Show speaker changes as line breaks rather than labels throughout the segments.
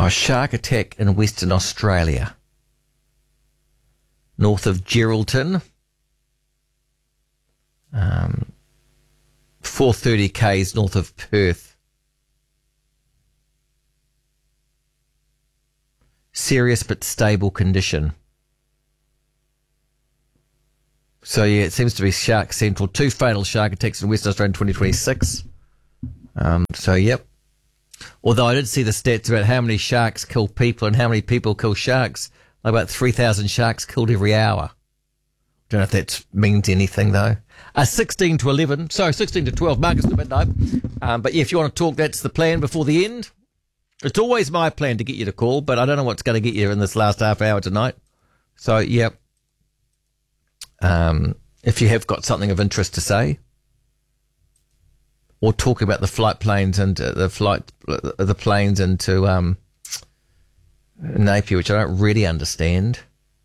Oh, a shark attack in Western Australia. North of Geraldton. 430 k's north of Perth. Serious but stable condition. So, yeah, it seems to be shark central. 2 fatal shark attacks in Western Australia in 2026. So, yep. Although I did see the stats about how many sharks kill people and how many people kill sharks. Like about 3,000 sharks killed every hour. Don't know if that means anything, though. 16 to 11. Sorry, 16 to 12. Marcus to midnight. But, yeah, if you want to talk, that's the plan before the end. It's always my plan to get you to call, but I don't know what's going to get you in this last half hour tonight. So, yep. If you have got something of interest to say, or talk about the flight planes and the planes into Napier, which I don't really understand.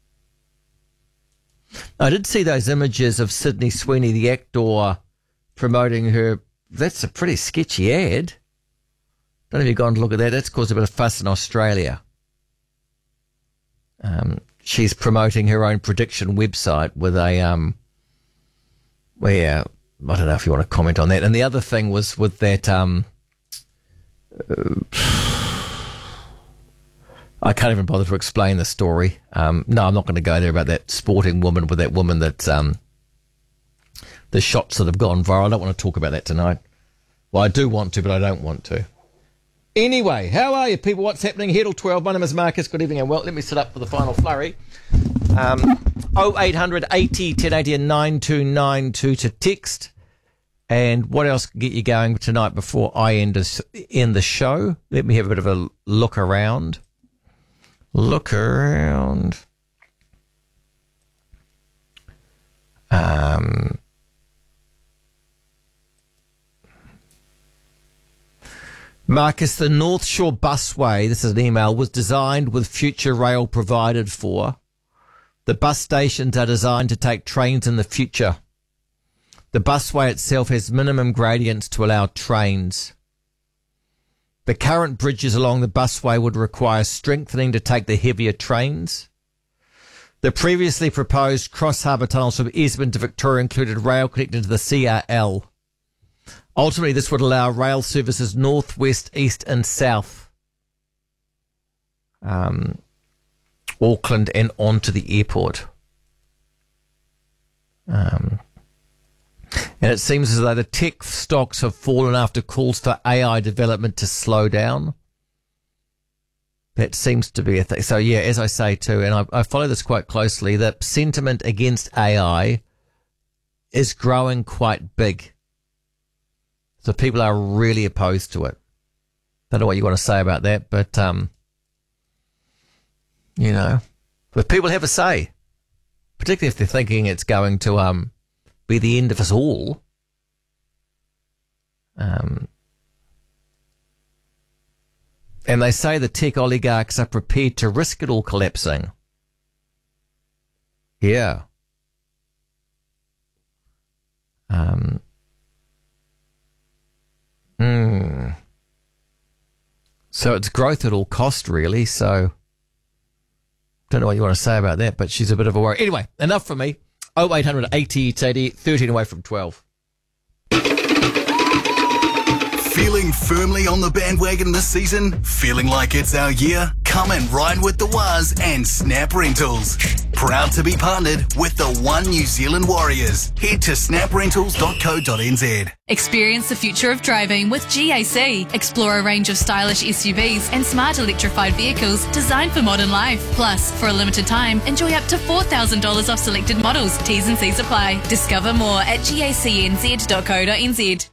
I did see those images of Sydney Sweeney, the actor, promoting her. That's a pretty sketchy ad. Don't know if you've gone to look at that. That's caused a bit of fuss in Australia. She's promoting her own prediction website with a where I don't know if you want to comment on that. And the other thing was with that I can't even bother to explain the story. No, I'm not going to go there about that sporting woman with that woman that the shots that have gone viral. I don't want to talk about that tonight. Well, I do want to, but I don't want to. Anyway, how are you people? What's happening? Headle 12. My name is Marcus. Good evening and well. Let me sit up for the final flurry. 0800 80 1080 and 9292 to text. And what else can get you going tonight before I end the show? Let me have a bit of a look around. Marcus, the North Shore Busway, this is an email, was designed with future rail provided for. The bus stations are designed to take trains in the future. The busway itself has minimum gradients to allow trains. The current bridges along the busway would require strengthening to take the heavier trains. The previously proposed cross-harbour tunnels from Esmond to Victoria included rail connecting to the CRL. Ultimately, this would allow rail services north, west, east and south. Auckland and on to the airport. And it seems as though the tech stocks have fallen after calls for AI development to slow down. That seems to be a thing. So, yeah, as I say too, and I follow this quite closely, the sentiment against AI is growing quite big. So people are really opposed to it. Don't know what you want to say about that, but, you know, but people have a say, particularly if they're thinking it's going to be the end of us all. And they say the tech oligarchs are prepared to risk it all collapsing. Yeah. So it's growth at all cost, really. So don't know what you want to say about that, but she's a bit of a worry. Anyway, enough from me. 0800 80 80, 13 away from 12.
Feeling firmly on the bandwagon this season? Feeling like it's our year? Come and ride with the Waz and Snap Rentals. Proud to be partnered with the One New Zealand Warriors. Head to snaprentals.co.nz.
Experience the future of driving with GAC. Explore a range of stylish SUVs and smart electrified vehicles designed for modern life. Plus, for a limited time, enjoy up to $4,000 off selected models. T's and C's apply. Discover more at gacnz.co.nz.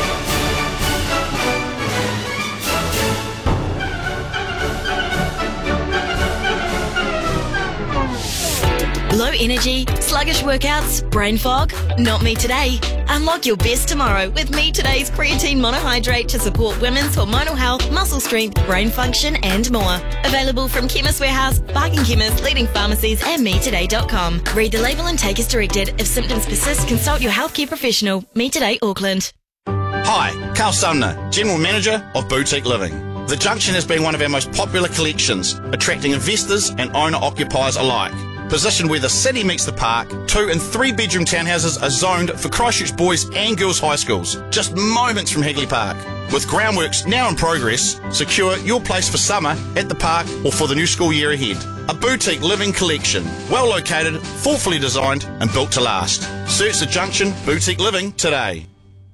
Low energy, sluggish workouts, brain fog? Not me today. Unlock your best tomorrow with Me Today's creatine monohydrate to support women's hormonal health, muscle strength, brain function and more. Available from Chemist Warehouse, Barking Chemist, leading pharmacies and metoday.com. Read the label and take as directed. If symptoms persist, consult your healthcare professional. Me Today Auckland.
Hi, Carl Sumner, General Manager of Boutique Living. The Junction has been one of our most popular collections, attracting investors and owner-occupiers alike. Positioned where the city meets the park, 2 and 3 bedroom townhouses are zoned for Christchurch boys and girls high schools, just moments from Hagley Park. With groundworks now in progress, secure your place for summer at the park or for the new school year ahead. A boutique living collection, well located, thoughtfully designed and built to last. Search the Junction Boutique Living today.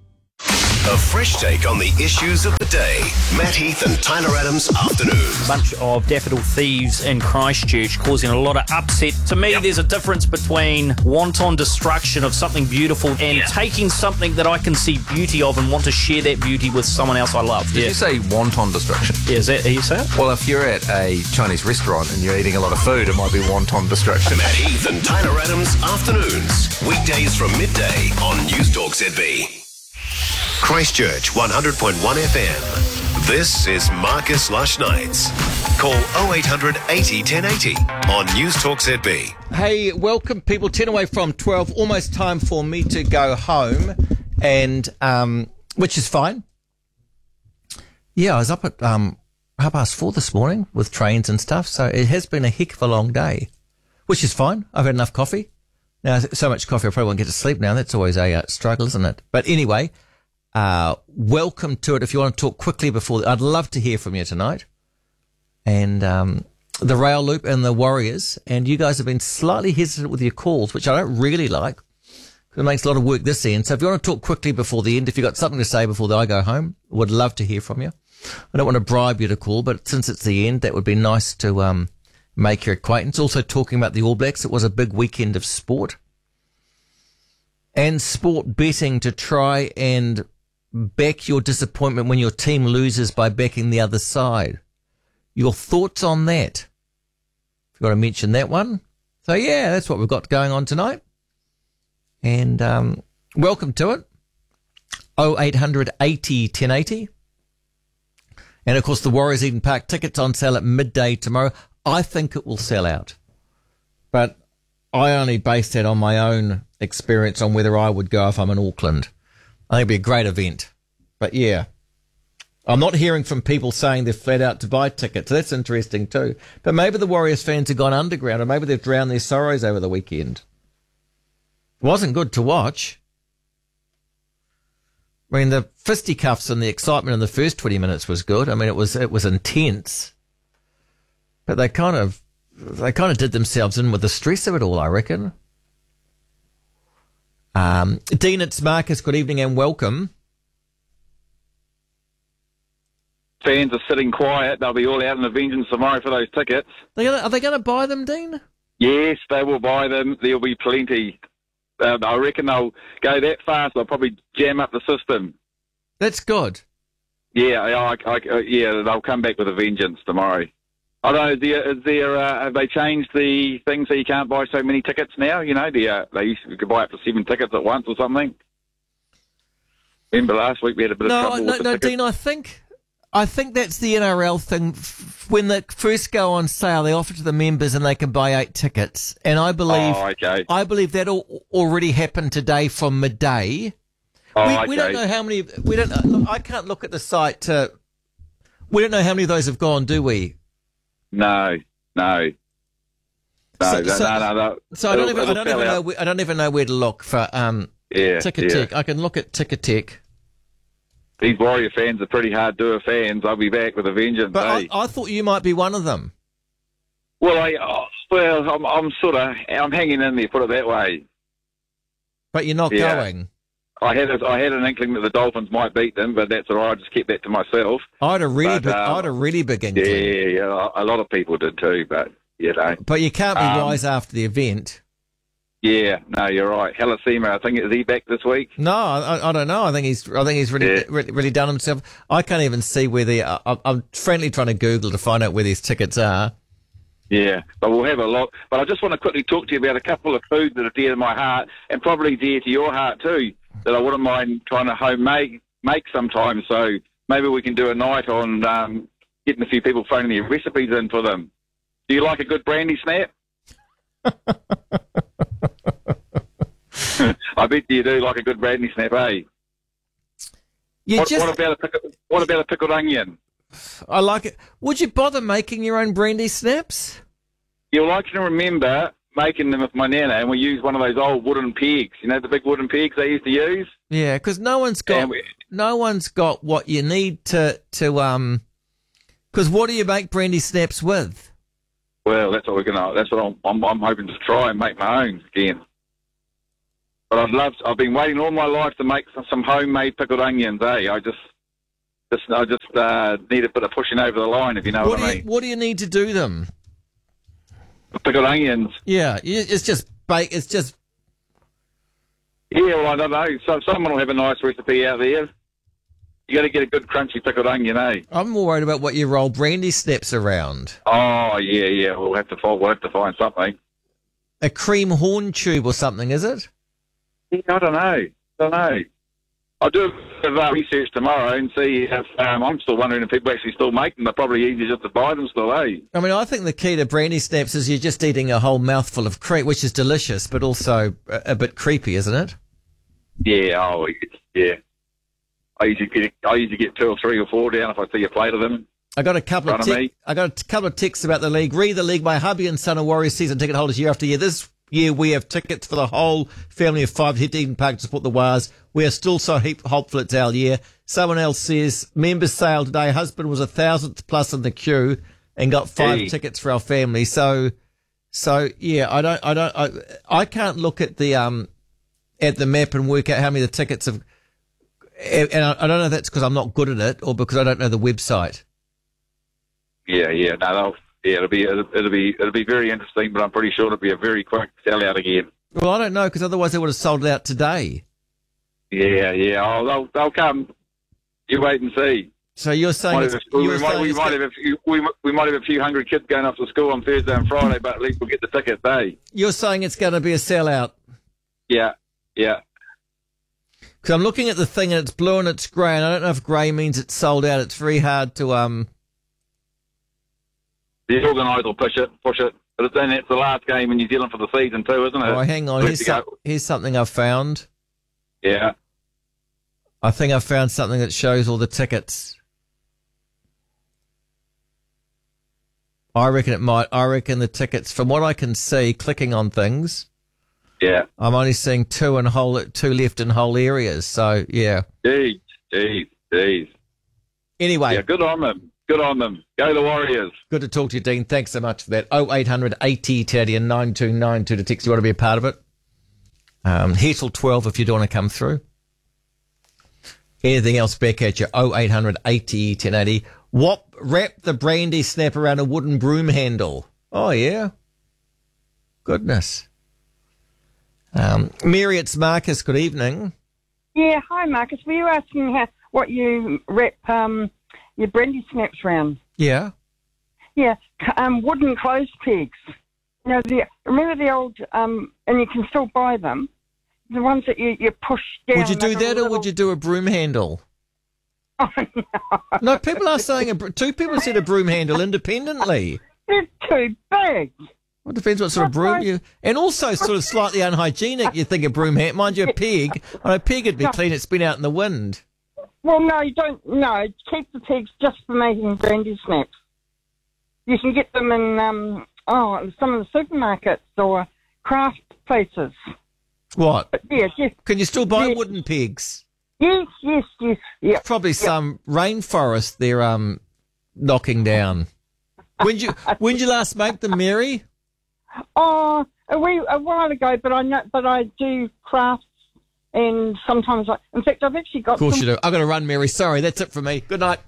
A fresh take on the issues of the day. Matt Heath and Tyler Adams Afternoons.
Bunch of daffodil thieves in Christchurch causing a lot of upset. To me, there's a difference between wanton destruction of something beautiful and taking something that I can see beauty of and want to share that beauty with someone else I love.
Did you say wanton destruction?
Yeah, is that how you say it?
Well, if you're at a Chinese restaurant and you're eating a lot of food, it might be wanton destruction.
Matt Heath and Tyler Adams Afternoons. Weekdays from midday on News Talk ZB. Christchurch 100.1 FM. This is Marcus Lush Nights. Call 0800 80 1080 on News Talk ZB.
Hey, welcome people. 10 away from 12. Almost time for me to go home, and which is fine. Yeah, I was up at 4:30 this morning with trains and stuff, so it has been a heck of a long day, which is fine. I've had enough coffee. Now, so much coffee I probably won't get to sleep now. That's always a struggle, isn't it? But anyway, welcome to it. If you want to talk quickly before, I'd love to hear from you tonight. And the Rail Loop and the Warriors, and you guys have been slightly hesitant with your calls, which I don't really like, because it makes a lot of work this end. So if you want to talk quickly before the end, if you've got something to say before I go home, would love to hear from you. I don't want to bribe you to call, but since it's the end, that would be nice to make your acquaintance. Also talking about the All Blacks, it was a big weekend of sport. And sport betting to try and back your disappointment when your team loses by backing the other side. Your thoughts on that? If you want to mention that one. So yeah, that's what we've got going on tonight. And welcome to it. 0800 80 1080. And of course the Warriors Eden Park tickets on sale at midday tomorrow. I think it will sell out. But I only base that on my own experience on whether I would go if I'm in Auckland. I think it'd be a great event. But yeah, I'm not hearing from people saying they're flat out to buy tickets. That's interesting too. But maybe the Warriors fans have gone underground, or maybe they've drowned their sorrows over the weekend. It wasn't good to watch. I mean, the fisticuffs and the excitement in the first 20 minutes was good. I mean, it was intense. But they kind of did themselves in with the stress of it all, I reckon. Dean, it's Marcus. Good evening and welcome.
Fans are sitting quiet. They'll be all out in the vengeance tomorrow for those tickets.
Are they going to buy them, Dean?
Yes, they will buy them. There'll be plenty. I reckon they'll go that fast. They'll probably jam up the system.
That's good.
Yeah, they'll come back with a vengeance tomorrow. I don't know, have they changed the thing so you can't buy so many tickets now? You know, you could buy up to 7 tickets at once or something. Remember last week we had a bit of trouble with the tickets?
Dean, I think that's the NRL thing. When they first go on sale, they offer to the members and they can buy 8 tickets. And I believe that already happened today from midday. We don't know how many. I can't look at the site. We don't know how many of those have gone, do we?
No. So I
don't even know where to look for Ticketek. I can look at Ticketek.
These Warrior fans are pretty hard doer fans. I'll be back with a vengeance.
But I thought you might be one of them.
Well, I'm hanging in there. Put it that way.
But you're not going.
I had an inkling that the Dolphins might beat them, but that's all right. I just kept that to myself.
I had a really big inkling.
Yeah, a lot of people did too, but you know.
But you can't be wise after the event. Yeah,
no, you're right. Halasima, I think, is he back this week?
No, I don't know. I think he's really done himself. I can't even see where I'm frankly trying to Google to find out where these tickets are.
Yeah, but we'll have a look. But I just want to quickly talk to you about a couple of foods that are dear to my heart, and probably dear to your heart too, that I wouldn't mind trying to make sometime. So maybe we can do a night on getting a few people phoning their recipes in for them. Do you like a good brandy snap? I bet you do like a good brandy snap, eh? What about a pickled onion?
I like it. Would you bother making your own brandy snaps?
Yeah, well, I can remember making them with my nana, and we used one of those old wooden pegs. You know, the big wooden pegs they used to use?
Yeah, because no one's got what you need to because what do you make brandy snaps with?
Well, that's what I'm hoping to try and make my own again. But I've been waiting all my life to make some homemade pickled onions, eh? I just need a bit of pushing over the line, if you know what I mean.
What do you need to do them?
Pickled onions.
Yeah, it's just bake. It's just.
Yeah, well, I don't know. So someone will have a nice recipe out there. You got to get a good crunchy pickled onion, eh?
I'm more worried about what you roll brandy snaps around.
Oh yeah. We'll have to find something.
A cream horn tube or something, is it?
Yeah, I don't know. I'll do a bit of research tomorrow and see if I'm still wondering if people actually still make them. They're probably easier just to buy them still, eh?
I mean, I think the key to brandy snaps is you're just eating a whole mouthful of cream, which is delicious, but also a bit creepy, isn't it?
Yeah. Yeah. I usually get 2 or 3 or 4 down if I see a plate of them.
I got a couple of texts about the league. Read the league. My hubby and son are Warriors season ticket holders year after year. This year we have tickets for the whole family of 5 to hit Eden Park to support the Wars. We are still so hopeful it's our year. Someone else says, members sale today. Husband was 1,000th plus in the queue and got 5 tickets for our family. So yeah, I can't look at the map and work out how many of the tickets have, and I don't know if that's because I'm not good at it or because I don't know the website.
Yeah. No, it'll be very interesting, but I'm pretty sure it'll be a very quick sellout again.
Well, I don't know, because otherwise they would have sold it out today.
Yeah. Oh, they'll come. You wait and see.
So you're saying
we might have a few hundred kids going off to school on Thursday and Friday, but at least we'll get the tickets, eh?
You're saying it's going to be a sellout.
Yeah.
Because I'm looking at the thing and it's blue and it's grey, and I don't know if grey means it's sold out. It's very hard to
The organisers will push it. But then it's the last game in New Zealand for the season too, isn't it?
Oh, hang on. Here's something I've found.
Yeah.
I think I found something that shows all the tickets. I reckon it might. I reckon the tickets, from what I can see, clicking on things.
Yeah.
I'm only seeing 2 left in whole areas. So yeah.
Jeez.
Anyway.
Yeah, good on them. Go the Warriors.
Good to talk to you, Dean. Thanks so much for that. 0800 80 Teddy and 9292 to text. You want to be a part of it? Here till 12 if you don't want to come through. Anything else back at you? 0800 80 1080. Wrap the brandy snap around a wooden broom handle. Oh, yeah. Goodness. Mary, it's Marcus. Good evening.
Yeah, hi, Marcus. Were you asking what you wrap your brandy snaps round?
Yeah.
Yeah, wooden clothes pegs. You know, remember the old, and you can still buy them, the ones that you push down.
Would you do that or would you do a broom handle?
Oh,
no, people are saying 2 people said a broom handle independently.
They're too big.
Well, it depends what sort of broom you... And also sort of slightly unhygienic, you think, a broom handle. Mind you, a peg. On a peg, it'd be clean. It's been out in the wind.
Well, no, you don't. No, keep the pegs just for making brandy snaps. You can get them in some of the supermarkets or craft places.
What?
But yes.
Can you still buy wooden pegs?
Yes. Yeah.
Probably some rainforest they're knocking down. When'd you last make them, Mary?
Oh, a while ago, but I do crafts, and sometimes in fact, I've actually got.
Of course you do. I've got to run, Mary. Sorry, that's it from me. Good night.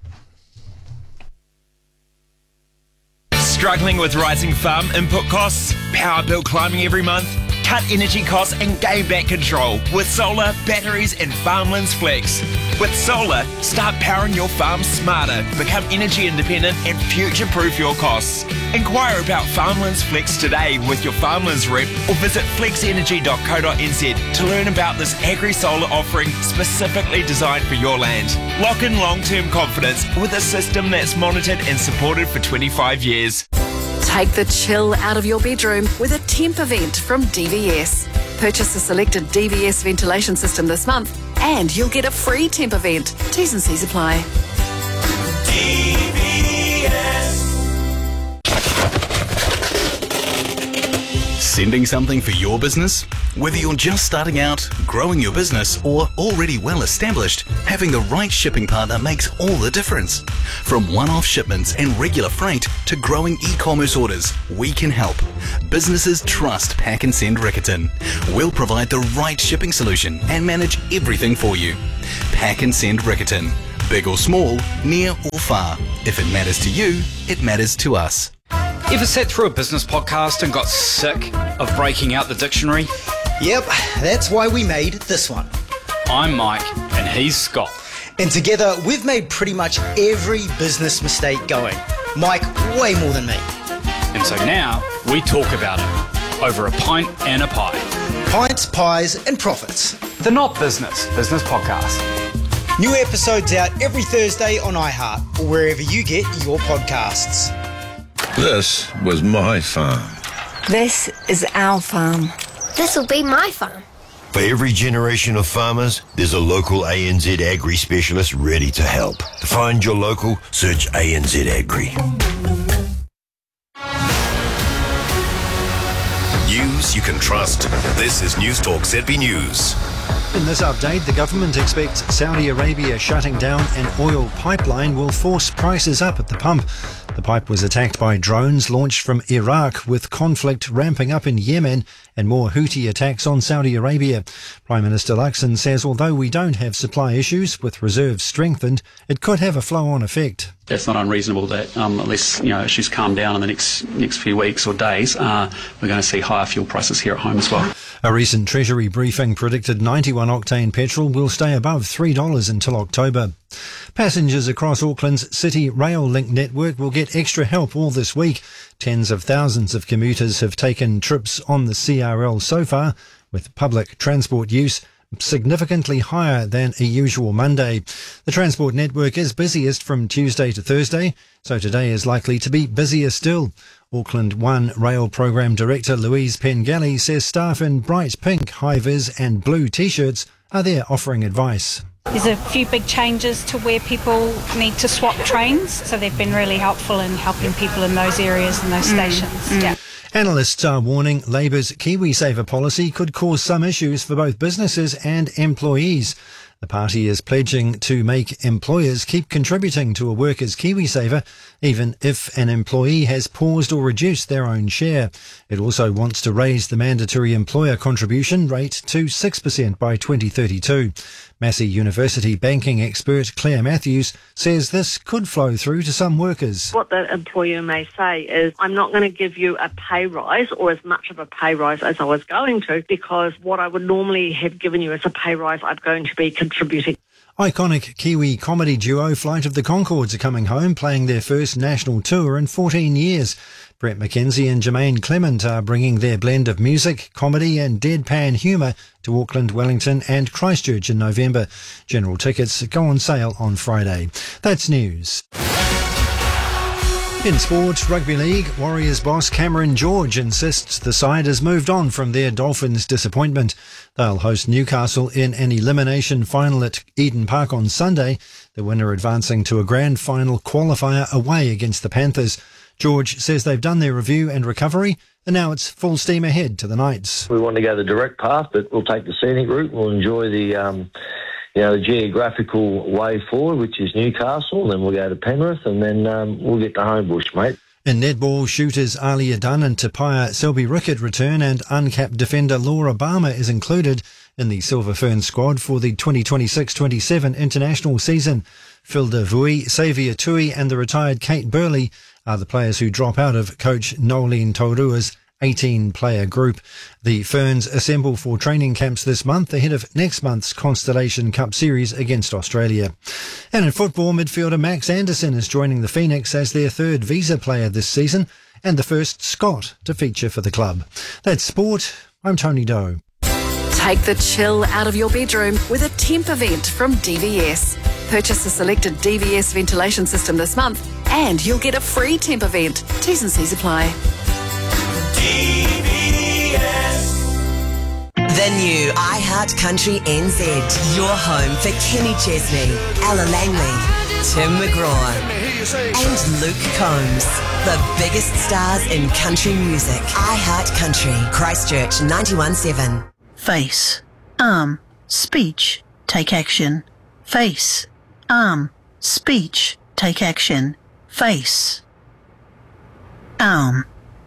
Struggling with rising farm input costs, power bill climbing every month? Cut energy costs and gain back control with solar, batteries and Farmlands Flex. With solar, start powering your farm smarter, become energy independent and future-proof your costs. Inquire about Farmlands Flex today with your Farmlands rep or visit flexenergy.co.nz to learn about this agri-solar offering specifically designed for your land. Lock in long-term confidence with a system that's monitored and supported for 25 years.
Take the chill out of your bedroom with a temp event from DVS. Purchase a selected DVS ventilation system this month and you'll get a free temp event. T's and C's apply.
DVS.
Sending something for your business? Whether you're just starting out, growing your business, or already well established, having the right shipping partner makes all the difference. From one-off shipments and regular freight to growing e-commerce orders, we can help. Businesses trust Pack and Send Riccarton. We'll provide the right shipping solution and manage everything for you. Pack and Send Riccarton. Big or small, near or far. If it matters to you, it matters to us.
Ever sat through a business podcast and got sick of breaking out the dictionary?
Yep, that's why we made this one.
I'm Mike and he's Scott.
And together we've made pretty much every business mistake going. Mike way more than me.
And so now we talk about it over a pint and a pie.
Pints, pies and profits.
The Not Business Podcast.
New episodes out every Thursday on iHeart or wherever you get your podcasts.
This was my farm.
This is our farm.
This will be my farm.
For every generation of farmers, there's a local ANZ Agri specialist ready to help. To find your local, search ANZ Agri.
News you can trust. This is News Talk ZB News.
In this update, the government expects Saudi Arabia shutting down an oil pipeline will force prices up at the pump. The pipe was attacked by drones launched from Iraq, with conflict ramping up in Yemen and more Houthi attacks on Saudi Arabia. Prime Minister Luxon says although we don't have supply issues with reserves strengthened, it could have a flow-on effect.
That's not unreasonable that unless issues calm down in the next few weeks or days, we're going to see higher fuel prices here at home as well.
A recent Treasury briefing predicted 91-octane petrol will stay above $3 until October. Passengers across Auckland's City Rail Link network will get extra help all this week. Tens of thousands of commuters have taken trips on the CRL so far, with public transport use significantly higher than a usual Monday. The transport network is busiest from Tuesday to Thursday, so today is likely to be busier still. Auckland One Rail Program Director Louise Pengelly says staff in bright pink, high-vis and blue T-shirts are there offering advice.
There's a few big changes to where people need to swap trains, so they've been really helpful in helping people in those areas and those stations. Yeah.
Analysts are warning Labour's KiwiSaver policy could cause some issues for both businesses and employees. The party is pledging to make employers keep contributing to a worker's KiwiSaver, even if an employee has paused or reduced their own share. It also wants to raise the mandatory employer contribution rate to 6% by 2032. Massey University banking expert Claire Matthews says this could flow through to some workers.
What the employer may say is, I'm not going to give you a pay rise or as much of a pay rise as I was going to, because what I would normally have given you as a pay rise, I'm going to be contributing.
Iconic Kiwi comedy duo Flight of the Conchords are coming home, playing their first national tour in 14 years. Brett McKenzie and Jermaine Clement are bringing their blend of music, comedy and deadpan humour to Auckland, Wellington and Christchurch in November. General tickets go on sale on Friday. That's news. In sport, Rugby League, Warriors boss Cameron George insists the side has moved on from their Dolphins' disappointment. They'll host Newcastle in an elimination final at Eden Park on Sunday, the winner advancing to a grand final qualifier away against the Panthers. George says they've done their review and recovery, and now it's full steam ahead to the Knights.
We want to go the direct path, but we'll take the scenic route. We'll enjoy the the geographical way forward, which is Newcastle. Then we'll go to Penrith, and then we'll get to Homebush, mate.
In netball, shooters Alia Dunn and Tapaya Selby-Rickett return, and uncapped defender Laura Balmer is included in the Silver Fern squad for the 2026-27 international season. Filda Vui, Xavier Tui and the retired Kate Burley are the players who drop out of coach Nolene Taurua's 18-player group. The Ferns assemble for training camps this month ahead of next month's Constellation Cup series against Australia. And in football, midfielder Max Anderson is joining the Phoenix as their third visa player this season and the first Scot to feature for the club. That's sport. I'm Tony Doe.
Take the chill out of your bedroom with a temp event from DVS. Purchase a selected DVS ventilation system this month and you'll get a free temp event. T's and C's apply.
The new iHeart Country NZ. Your home for Kenny Chesney, Ella Langley,
Tim McGraw and Luke Combs. The biggest stars in country music. I Heart Country. Christchurch 91.7.
Face, arm, speech, take action. Face, arm, speech, take action. Face, arm,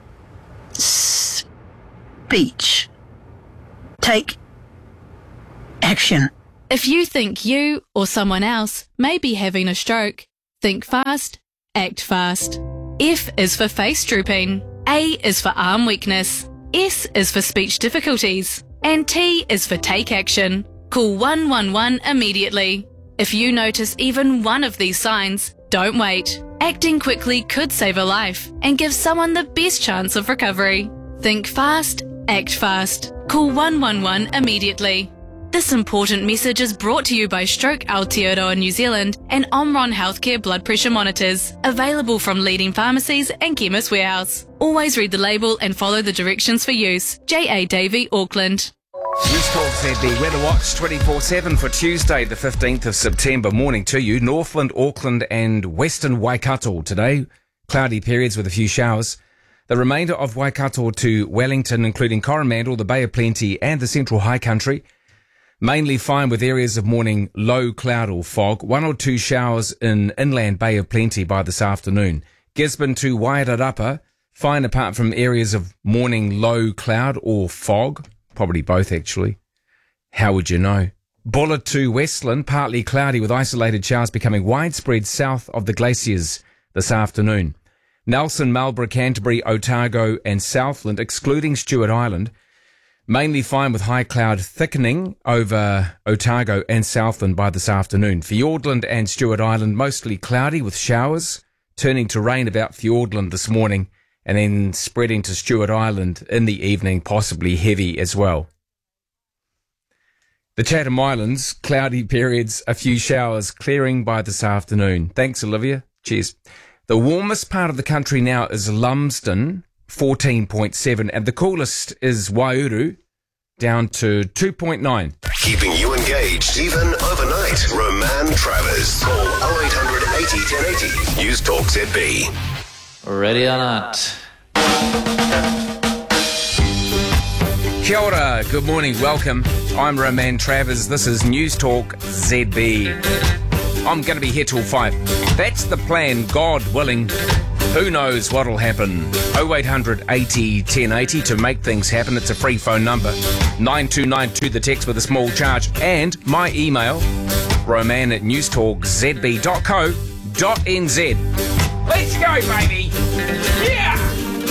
speech, take action.
If you think you or someone else may be having a stroke, think fast, act fast. F is for face drooping. A is for arm weakness. S is for speech difficulties. And T is for take action. Call 111 immediately. If you notice even one of these signs, don't wait. Acting quickly could save a life and give someone the best chance of recovery. Think fast, act fast. Call 111 immediately. This important message is brought to you by Stroke Aotearoa New Zealand and Omron Healthcare blood pressure monitors, available from leading pharmacies and Chemist Warehouse. Always read the label and follow the directions for use. J.A. Davey, Auckland.
News Talk ZB Weather Watch 24/7 for Tuesday the 15th of September. Morning to you. Northland, Auckland and Western Waikato today. Cloudy periods with a few showers. The remainder of Waikato to Wellington, including Coromandel, the Bay of Plenty and the Central High Country. Mainly fine with areas of morning low cloud or fog. 1 or 2 showers in inland Bay of Plenty by this afternoon. Gisborne to Wairarapa, fine apart from areas of morning low cloud or fog. Probably both, actually. How would you know? Bulla to Westland, partly cloudy with isolated showers becoming widespread south of the glaciers this afternoon. Nelson, Marlborough, Canterbury, Otago and Southland, excluding Stewart Island, mainly fine with high cloud thickening over Otago and Southland by this afternoon. Fiordland and Stewart Island, mostly cloudy with showers, turning to rain about Fiordland this morning and then spreading to Stewart Island in the evening, possibly heavy as well. The Chatham Islands, cloudy periods, a few showers, clearing by this afternoon. Thanks, Olivia. Cheers. The warmest part of the country now is Lumsden, 14.7, and the coolest is Waiouru, down to 2.9.
Keeping you engaged even overnight. Roman Travers. Call 0800 80 1080. News Talk ZB.
Ready or not.
Kia ora, good morning, welcome. I'm Roman Travers. This is News Talk ZB. I'm going to be here till 5. That's the plan, God willing. Who knows what'll happen? 0800 80 1080 to make things happen. It's a free phone number. 9292 the text with a small charge. And my email, roman@newstalkzb.co.nz. Let's go, baby!